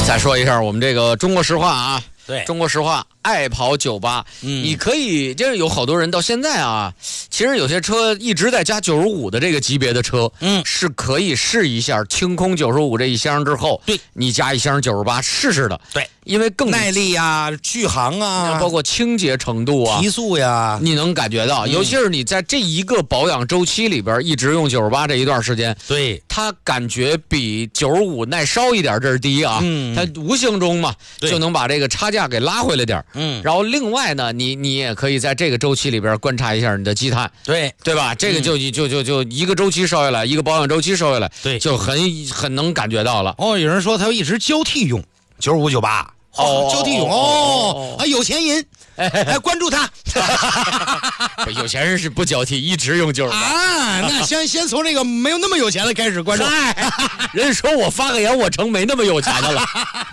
再说一下我们这个中国石化啊， 对， 中国石化爱跑98，你可以就是有好多人到现在啊，其实有些车一直在加95的这个级别的车，是可以试一下清空95这一箱之后， 对， 你加一箱98试试的， 对， 因为更耐力呀、续航啊， 包括清洁程度啊、 提速呀， 你能感觉到，尤其是你在这一个保养周期里边一直用98这一段时间， 对， 它感觉比95耐烧一点，这是第一啊，它无形中嘛就能把这个差价给拉回来点。然后另外呢，你也可以在这个周期里边观察一下你的积碳，对吧？这个就一个周期烧下来，一个保养周期烧下来， 对， 就很能感觉到了。 哦，有人说他要一直交替用95、98，交替用有钱人，关注他。 有钱人是不交替，一直用98 啊。那先从这个没有那么有钱的开始关注。 人说我发个言，我成没那么有钱的了。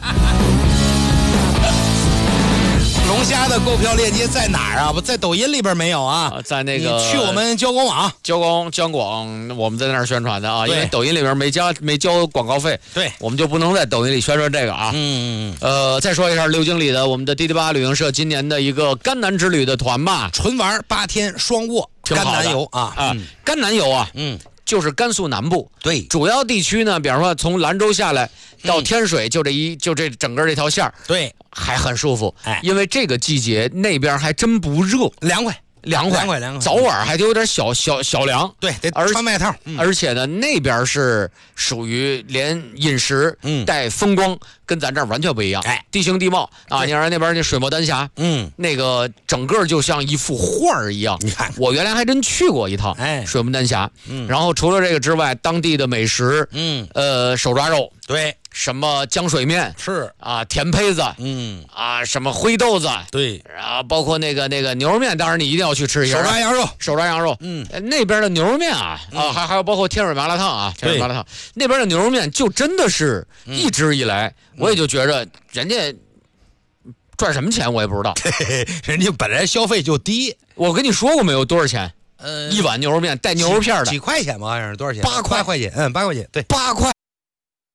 龙虾的购票链接在哪儿啊？不在抖音里边没有啊？ 在那个你去我们交广网， 交广，我们在那儿宣传的啊。因为抖音里边没交广告费， 对， 我们就不能在抖音里宣传这个啊。再说一下六经理的我们的滴滴8旅行社今年的一个甘南之旅的团吧， 纯玩8天双卧甘南游啊， 甘南游啊，就是甘肃南部， 对， 主要地区呢，比方说从兰州下来到天水，就这整个这条线，对，还很舒服，因为这个季节那边还真不热，凉快，早晚还得有点小凉， 对，得穿外套， 而且呢，那边是属于连饮食带风光跟咱这儿完全不一样，地形地貌啊，你看那边那水墨丹霞，那个整个就像一幅画一样。你看，我原来还真去过一趟，水墨丹霞，然后除了这个之外，当地的美食，手抓肉，对。什么浆水面是啊，甜胚子，什么灰豆子，对，啊，包括那个牛肉面，当然你一定要去吃一下。手抓羊肉，那边的牛肉面啊，还有包括天水麻辣烫啊，天水麻辣烫那边的牛肉面，就真的是一直以来，我也就觉着人家赚什么钱我也不知道， 人家本来消费就低。 我跟你说过没有多少钱？一碗牛肉面带牛肉片的几块钱吧，好像是多少钱 ？8块钱，8块钱，对， 8块。